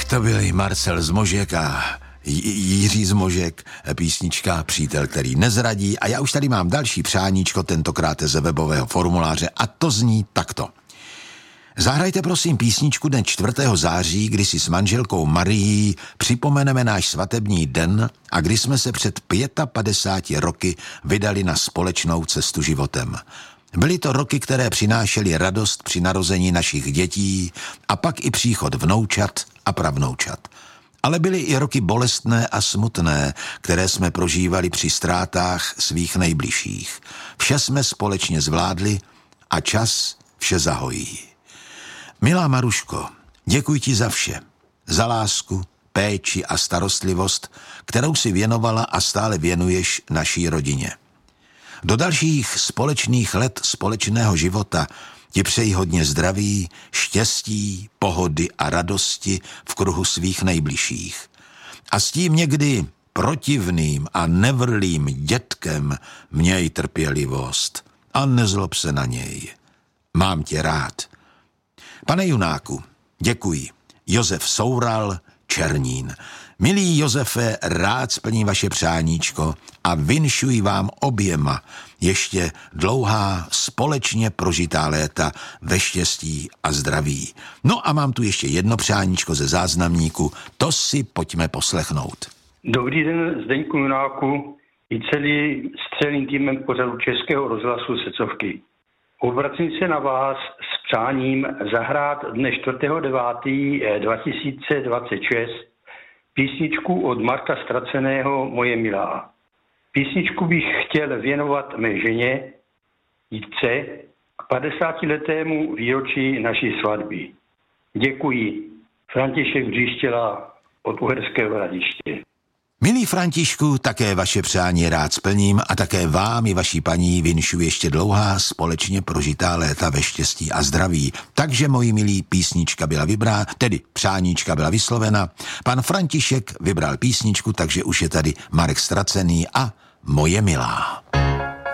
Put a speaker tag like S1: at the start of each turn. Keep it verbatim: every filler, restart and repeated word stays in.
S1: Tak to byl Marcel Zmožek a Jiří Zmožek, písnička Přítel, který nezradí. A já už tady mám další přáníčko, tentokrát ze webového formuláře, a to zní takto. Zahrajte prosím písničku dne čtvrtého září, kdy si s manželkou Marií připomeneme náš svatební den a kdy jsme se před padesáti pěti roky vydali na společnou cestu životem. Byly to roky, které přinášely radost při narození našich dětí a pak i příchod vnoučat a pravnoučat. Ale byly i roky bolestné a smutné, které jsme prožívali při ztrátách svých nejbližších. Vše jsme společně zvládli a čas vše zahojí. Milá Maruško, děkuji ti za vše. Za lásku, péči a starostlivost, kterou si věnovala a stále věnuješ naší rodině. Do dalších společných let společného života ti přeji hodně zdraví, štěstí, pohody a radosti v kruhu svých nejbližších. A s tím někdy protivným a nevrlým dětkem měj trpělivost a nezlob se na něj. Mám tě rád. Pane Junáku, děkuji. Josef Soural, Černín. Milý Josefe, rád splním vaše přáníčko a vinšuji vám oběma ještě dlouhá společně prožitá léta ve štěstí a zdraví. No a mám tu ještě jedno přáníčko ze záznamníku, to si pojďme poslechnout.
S2: Dobrý den, Zdeňku Junáku i celý střelým týmem pořadu Českého rozhlasu Secovky. Obracím se na vás s přáním zahrát dne čtvrtého devátého dva tisíce dvacet šest písničku od Marka Ztraceného Moje milá. Písničku bych chtěl věnovat mé ženě, Jitce, k padesátiletému výročí naší svatby. Děkuji. František Bříštěla od Uherského Hradiště.
S1: Milý Františku, také vaše přání rád splním a také vám i vaší paní vinšu ještě dlouhá společně prožitá léta ve štěstí a zdraví. Takže, moji milí, písnička byla vybrána, tedy přáníčka byla vyslovena. Pan František vybral písničku, takže už je tady Marek Ztracený a Moje milá.